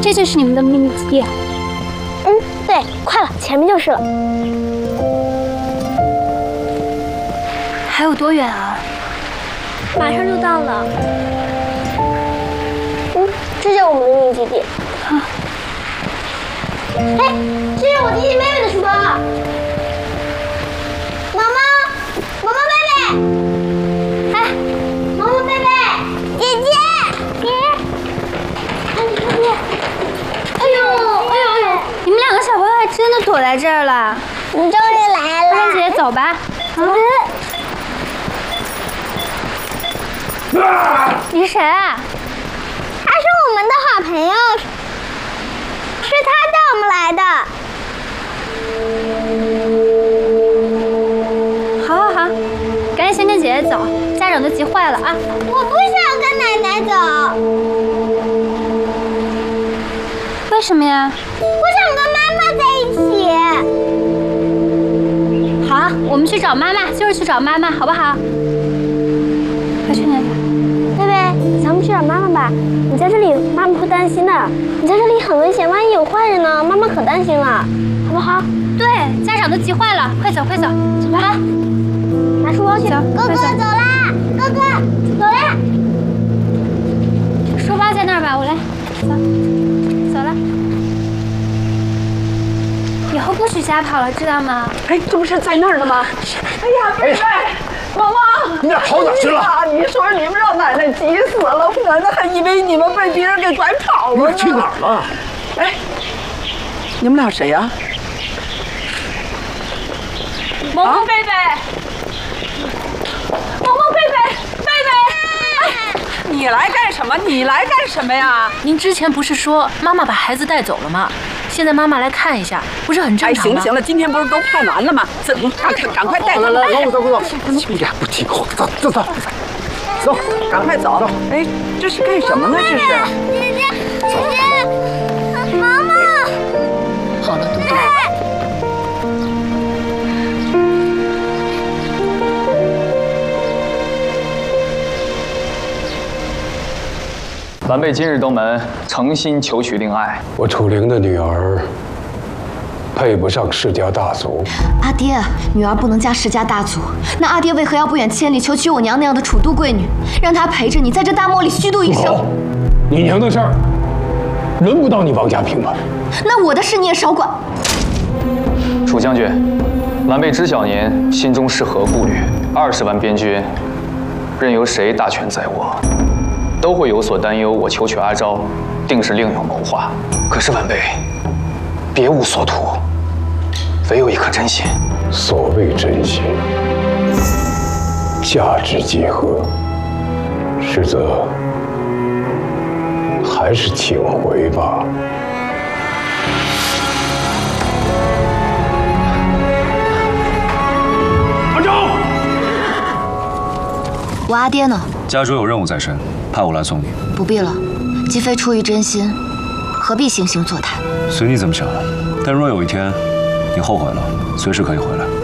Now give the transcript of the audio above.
这就是你们的秘密基地。 嗯，对，快了，前面就是了。 还有多远啊？ 马上就到了。嗯，这就是我们的秘密基地。 啊！ 哎，这是我弟弟妹妹的书包。毛毛，毛毛贝贝。哎，毛毛贝贝，姐姐，哎，你看这。哎呦！ 你们两个小朋友还真的躲在这儿了。 你终于来了。 快跟姐姐走吧。你是谁啊？ 他是我们的好朋友，是他带我们来的。好，赶紧先跟姐姐走，家长都急坏了啊！ 我不想跟奶奶走。 为什么呀？ 我想跟妈妈在一起。 好，我们去找妈妈，就是去找妈妈，好不好？快去那边。 贝贝，咱们去找妈妈吧。你在这里，妈妈会担心的。你在这里很危险，万一有坏人呢？妈妈可担心了，好不好？ 对，家长都急坏了，快走，走吧。 拿书包去。哥哥走啦，哥哥走啦。 书包在那儿吧，我来。走了。以后不许瞎跑了，知道吗？ 哎，这不是在那儿呢吗？哎呀，贝贝，妈妈， 你俩跑哪去了？ 你说你们让奶奶急死了，奶奶还以为你们被别人给拐跑了呢。 去哪儿了？ 哎，你们俩谁呀？ 萌萌贝贝，萌萌贝贝，贝贝， 你来干什么？你来干什么呀？ 您之前不是说妈妈把孩子带走了吗？现在妈妈来看一下，不是很正常吗？ 行了，今天不是都看完了吗？赶快带他们。 来，走，你俩不听话，走， 赶快走。哎，这是干什么呢？这是。 姐姐，妈妈。 好了，嘟嘟。 晚辈今日登门，诚心求取令爱。 我楚灵的女儿配不上世家大族。 阿爹，女儿不能嫁世家大族，那阿爹为何要不远千里求娶我娘那样的楚都贵女，让她陪着你在这大漠里虚度一生？ 你娘的事儿轮不到你王家平判。 那我的事你也少管。 楚将军，晚辈知晓您心中是何顾虑。20万边军，任由谁大权在握，都会有所担忧。我求娶阿昭，定是另有谋划。可是晚辈别无所图，唯有一颗真心。 所谓真心，价值结合，实则还是请回吧。阿昭， 我阿爹呢？ 家主有任务在身，派我来送你。 不必了，既非出于真心，何必惺惺作态？ 随你怎么想。但若有一天你后悔了，随时可以回来。